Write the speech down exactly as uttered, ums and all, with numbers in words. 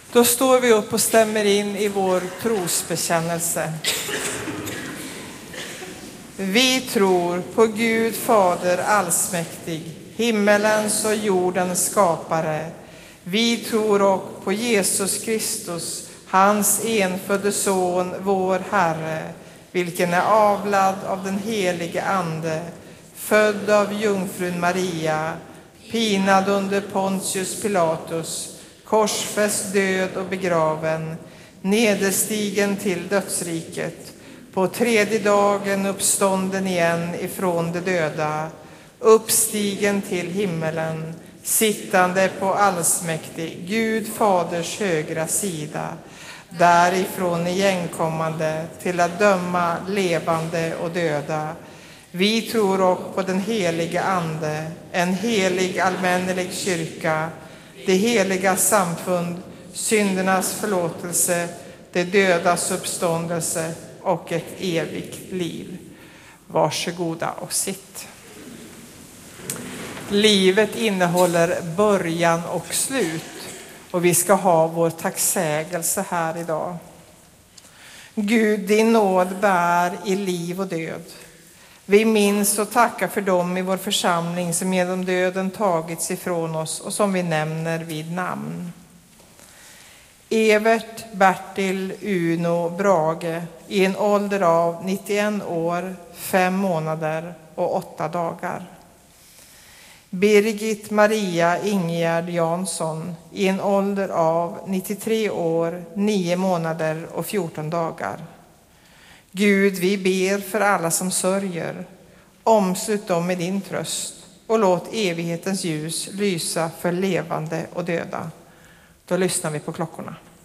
Då står vi upp och stämmer in i vår trosbekännelse. Vi tror på Gud Fader allsmäktig, himmelens och jordens skapare. Vi tror och på Jesus Kristus, hans enfödde son, vår Herre, vilken är avlad av den helige Ande, född av jungfrun Maria, pinad under Pontius Pilatus, korsfäst, död och begraven, nederstigen till dödsriket, på tredje dagen uppstånden igen ifrån de döda, uppstigen till himmelen, sittande på allsmäktig Gud Faders högra sida, därifrån igenkommande till att döma levande och döda. Vi tror och på den heliga Ande, en helig allmännelig kyrka, det heliga samfund, syndernas förlåtelse, det dödas uppståndelse och ett evigt liv. Varsågoda och sitt. Livet innehåller början och slut, och vi ska ha vår tacksägelse här idag. Gud, din nåd bär i liv och död. Vi minns och tackar för dem i vår församling som genom döden tagits ifrån oss och som vi nämner vid namn. Evert Bertil Uno Brage i en ålder av nittioen år, fem månader och åtta dagar. Birgit Maria Ingegärd Jansson i en ålder av nittiotre år, nio månader och fjorton dagar. Gud, vi ber för alla som sörjer. Omslut dem med din tröst och låt evighetens ljus lysa för levande och döda. Då lyssnar vi på klockorna.